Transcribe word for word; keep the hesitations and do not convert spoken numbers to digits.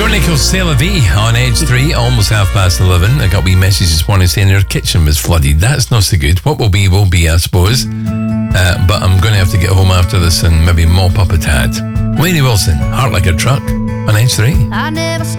Johnny Sailor V on Edge three, almost half past eleven. I got a wee message this morning saying their kitchen was flooded. That's not so good. What will be, will be, I suppose. Uh, but I'm going to have to get home after this and maybe mop up a tad. Lainey Wilson, Heart Like a Truck on Edge three. I never